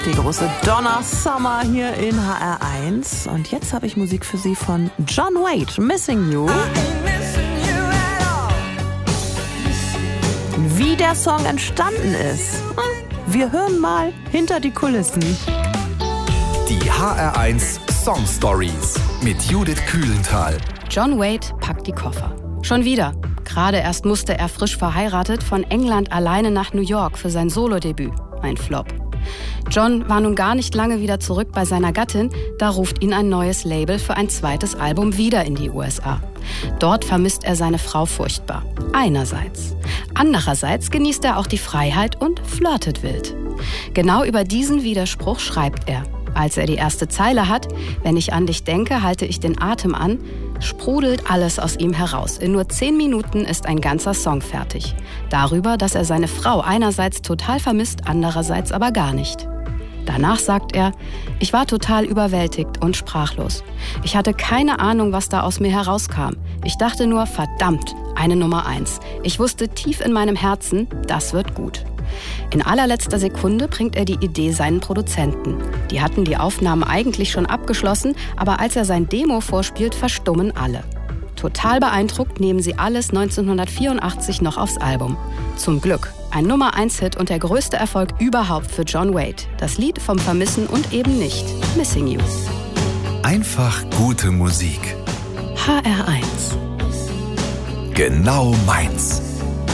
Die große Donna Summer hier in HR1. Und jetzt habe ich Musik für Sie von John Waite, Missing You. Wie der Song entstanden ist, wir hören mal hinter die Kulissen. Die HR1 Song Stories mit Judith Kühlenthal. John Waite packt die Koffer. Schon wieder. Gerade erst musste er frisch verheiratet von England alleine nach New York für sein Solodebüt. Ein Flop. John war nun gar nicht lange wieder zurück bei seiner Gattin, da ruft ihn ein neues Label für ein zweites Album wieder in die USA. Dort vermisst er seine Frau furchtbar. Einerseits. Andererseits genießt er auch die Freiheit und flirtet wild. Genau über diesen Widerspruch schreibt er. Als er die erste Zeile hat, wenn ich an dich denke, halte ich den Atem an, sprudelt alles aus ihm heraus. In nur 10 Minuten ist ein ganzer Song fertig. Darüber, dass er seine Frau einerseits total vermisst, andererseits aber gar nicht. Danach sagt er, ich war total überwältigt und sprachlos. Ich hatte keine Ahnung, was da aus mir herauskam. Ich dachte nur, verdammt, eine Nummer 1. Ich wusste tief in meinem Herzen, das wird gut. In allerletzter Sekunde bringt er die Idee seinen Produzenten. Die hatten die Aufnahmen eigentlich schon abgeschlossen, aber als er sein Demo vorspielt, verstummen alle. Total beeindruckt nehmen sie alles 1984 noch aufs Album. Zum Glück. Ein Nummer-1-Hit und der größte Erfolg überhaupt für John Waite. Das Lied vom Vermissen und eben nicht Missing You. Einfach gute Musik. HR1. Genau meins.